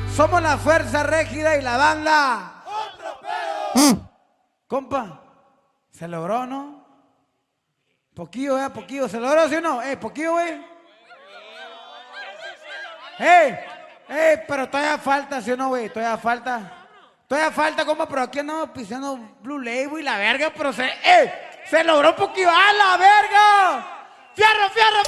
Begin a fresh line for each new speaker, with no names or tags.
Somos la fuerza rígida y la banda.
¡Otro pedo!
Compa, ¿se logró, no? Poquillo, poquillo. ¿Se logró, sí o no? Poquillo, güey. Pero todavía falta, ¿sí o no, güey? Todavía falta. Todavía falta, compa, pero aquí andamos pisando Blue Label y la verga, pero se logró un poquillo. ¡A la verga! ¡Fierro, fierro!